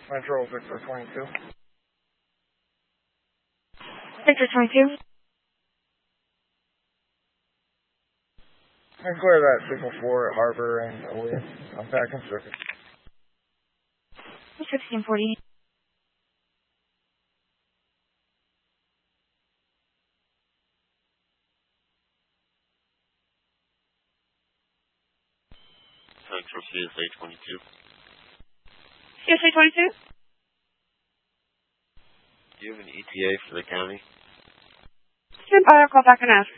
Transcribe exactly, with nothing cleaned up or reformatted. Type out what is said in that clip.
Control Victor twenty-two. Victor twenty-two. And clear that signal four at Harbor and Olean. I'm back in circuit. sixteen forty. Thanks from C S A twenty-two. C S A twenty-two? Do you have an E T A for the county? Stand by, I'll call back and ask.